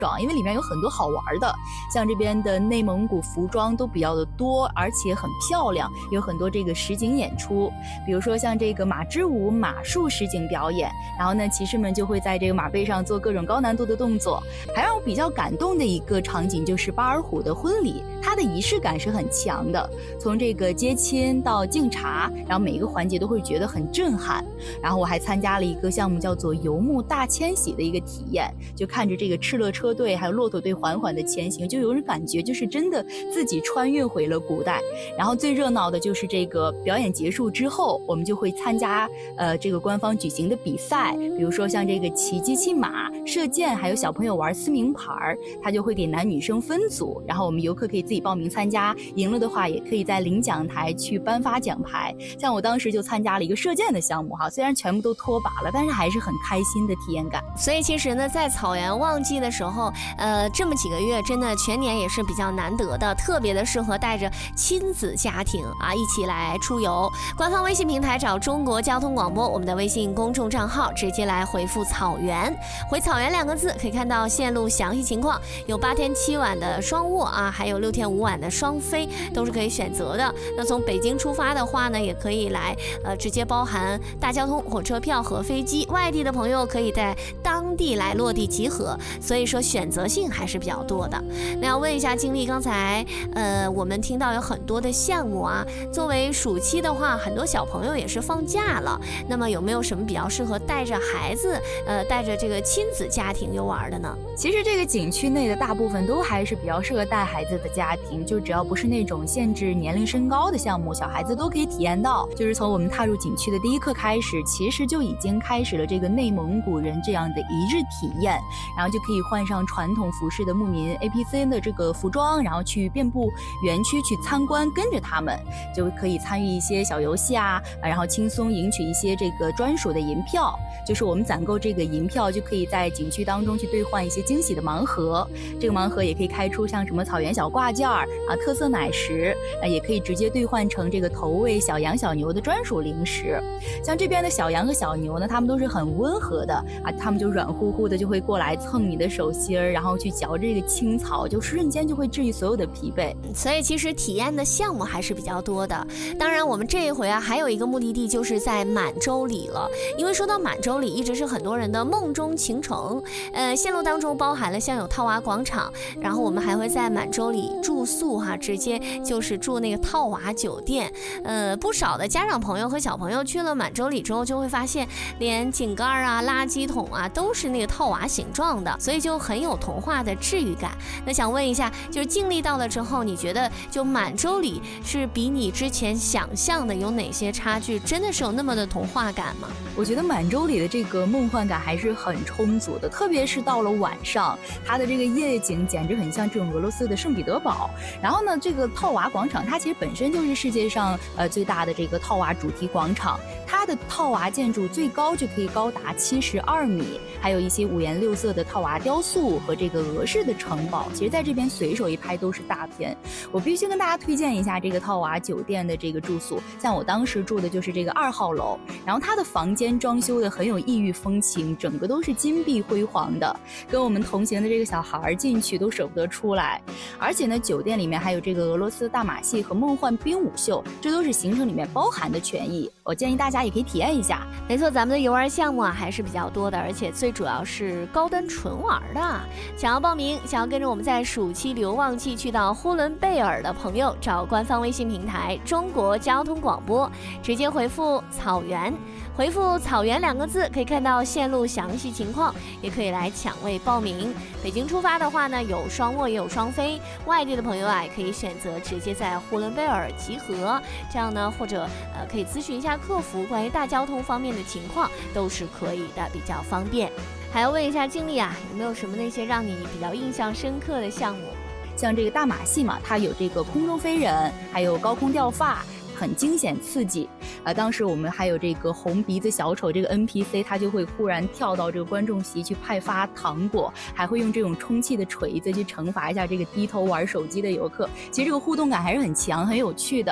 因为里面有很多好玩的，像这边的内蒙古服装都比较的多，而且很漂亮，有很多这个实景演出，比如说像这个马之舞、马术实景表演，然后呢，骑士们就会在这个马背上做各种高难度的动作。还让我比较感动的一个场景就是巴尔虎的婚礼，它的仪式感是很强的，从这个接亲到敬茶，然后每一个环节都会觉得很震撼。然后我还参加了一个项目叫做游牧大迁徙的一个体验，就看着这个赤勒车队还有骆驼队缓缓的前行，就有种感觉就是真的自己穿越回了古代。然后最热闹的就是这个表演结束之后，我们就会参加这个官方举行的比赛，比如说像这个骑机器马、射箭，还有小朋友玩撕名牌，他就会给男女生分组，然后我们游客可以自己报名参加，赢了的话也可以在领奖台去颁发奖牌。像我当时就参加了一个射箭的项目哈，虽然全部都脱靶了，但是还是很开心的体验感。 所以其实呢，在草原旺季的时候，这么几个月真的全年也是比较难得的，特别的适合带着亲子家庭啊一起来出游。官方微信平台找中国交通广播，我们的微信公众账号直接来回复草原，回草原2个字可以看到线路详细情况，有8天7晚的双卧啊，还有6天5晚的双飞，都是可以选择的。那从北京出发的话呢，也可以来直接包含大交通、火车票和飞机，外地的朋友可以在当地来落地集合，所以说选择性还是比较多的。那要问一下经理，刚才我们听到有很多的项目啊，作为暑期的话，很多小朋友也是放假了，那么有没有什么比较适合带着孩子带着这个亲子家庭游玩的呢？ 其实这个景区内的大部分都还是比较适合带孩子的家庭，就只要不是那种限制年龄身高的项目，小孩子都可以体验到。就是从我们踏入景区的第一刻开始，其实就已经开始了这个内蒙古人这样的一日体验，然后就可以换上传统服饰的牧民 APC 的这个服装，然后去遍布园区去参观，跟着他们就可以参与一些小游戏啊，然后轻松赢取一些这个专属的银票，就是我们攒够这个银票就可以在景区当中去兑换一些惊喜的盲盒，这个盲盒也可以开出像什么草原小挂件啊、特色奶食，也可以直接兑换成这个投喂小羊小牛的专属零食。像这边的小羊和小牛呢，它们都是很温和的啊，它们就软乎乎的就会过来蹭你的手心儿，然后去嚼这个青草，就瞬间就会治愈所有的疲惫。 所以其实体验的项目还是比较多的。当然我们这一回啊，还有一个目的地就是在满洲里了，因为说到满洲里一直是很多人的梦中情城。线路当中包含了像有套娃广场，然后我们还会在满洲里住宿哈，直接就是住那个套娃酒店。不少的家长朋友和小朋友去了满洲里之后，就会发现连井盖啊、垃圾桶啊都是那个套娃形状的，所以就很有童话的治愈感。那想问一下，就是经历到了之后，你觉得就满洲里是比你之前想象的有哪些差距？真的是有那么的童话感吗？ 我觉得满洲里的这个梦幻感还是很充足的，特别是到了晚上，它的这个夜景简直很像这种俄罗斯的圣彼得堡。然后呢，这个套娃广场它其实本身就是世界上最大的这个套娃主题广场，它的套娃建筑最高就可以高达72米，还有一些五颜六色的套娃雕塑和这个俄式的城堡，其实在这边随手一拍都是大片。我必须跟大家推荐一下这个套娃酒店的这个住宿，像我当时住的就是这个2号楼，然后它的房间装修的很有异域风情，整个都是金碧辉煌的，跟我们同行的这个小孩进去都舍不得出来。而且呢，酒店里面还有这个俄罗斯大马戏和梦幻冰舞秀，这都是行程里面包含的权益，我建议大家也可以体验一下。 没错，咱们的游玩项目啊还是比较多的，而且最主要是高端纯玩的。想要报名，想要跟着我们在暑期旅游旺季去到呼伦贝尔的朋友，找官方微信平台中国交通广播，直接回复草原，回复草原2个字可以看到线路详细情况，也可以来抢位报名。北京出发的话呢，有双卧也有双飞，外地的朋友啊也可以选择直接在呼伦贝尔集合，这样呢或者可以咨询一下客服关于大交通方面的情况，都是可以的，比较方便。还要问一下经理啊，有没有什么那些让你比较印象深刻的项目？ 像这个大马戏嘛，它有这个空中飞人，还有高空掉发，很惊险刺激。当时我们还有这个红鼻子小丑这个 NPC， 他就会忽然跳到这个观众席去派发糖果，还会用这种充气的锤子去惩罚一下这个低头玩手机的游客。其实这个互动感还是很强，很有趣的。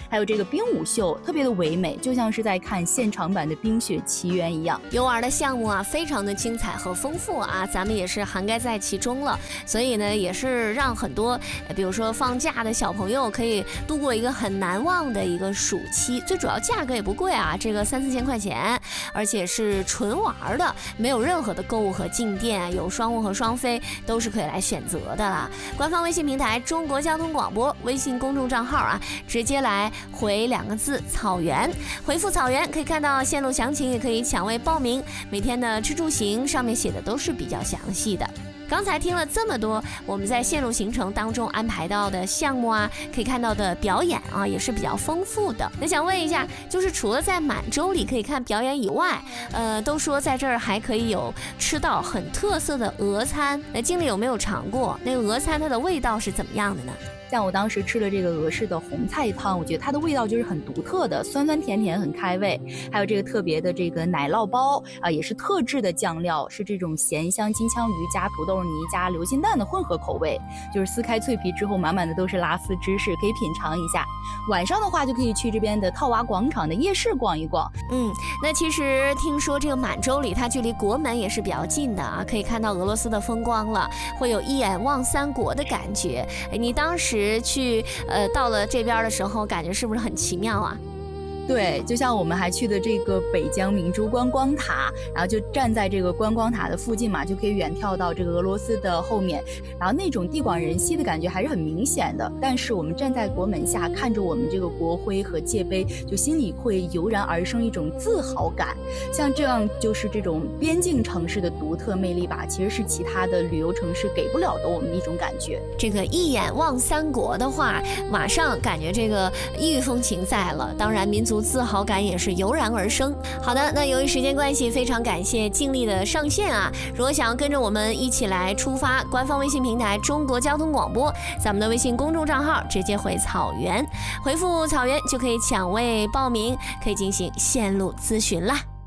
还有这个冰舞秀，特别的唯美，就像是在看现场版的《冰雪奇缘》一样。 游玩的项目啊，非常的精彩和丰富啊，咱们也是涵盖在其中了。所以呢，也是让很多，比如说放假的小朋友可以度过一个很难忘的一个暑期。最主要价格也不贵啊，这个3-4千块钱，而且是纯玩的，没有任何的购物和进店，有双物和双飞都是可以来选择的啦。官方微信平台中国交通广播微信公众账号啊，直接来回2个字草原，回复草原可以看到线路详情，也可以抢位报名。每天的吃住行上面写的都是比较详细的。刚才听了这么多我们在线路行程当中安排到的项目啊，可以看到的表演啊，也是比较丰富的。那想问一下，就是除了在满洲里可以看表演以外，都说在这儿还可以有吃到很特色的俄餐，那经理有没有尝过？那个俄餐它的味道是怎么样的呢？ 像我当时吃了这个俄式的红菜汤，我觉得它的味道就是很独特的，酸酸甜甜，很开胃。还有这个特别的这个奶酪包啊，也是特制的酱料，是这种咸香金枪鱼加土豆泥加流心蛋的混合口味，就是撕开脆皮之后满满的都是拉丝芝士，可以品尝一下。晚上的话就可以去这边的套娃广场的夜市逛一逛。 那其实听说这个满洲里它距离国门也是比较近的啊，可以看到俄罗斯的风光了，会有一眼望三国的感觉。你当时去到了这边的时候，感觉是不是很奇妙啊？ 对，就像我们还去的这个北疆明珠观光塔，然后就站在这个观光塔的附近嘛，就可以远眺到这个俄罗斯的后面，然后那种地广人稀的感觉还是很明显的。但是我们站在国门下，看着我们这个国徽和界碑，就心里会油然而生一种自豪感。像这样就是这种边境城市的独特魅力吧，其实是其他的旅游城市给不了的我们的一种感觉。 这个一眼望三国的话，马上感觉这个异域风情在了，当然民族自豪感也是油然而生。好的，那由于时间关系，非常感谢静丽的上线啊！如果想要跟着我们一起来出发，官方微信平台中国交通广播，咱们的微信公众账号直接回草原，回复草原就可以抢位报名，可以进行线路咨询啦。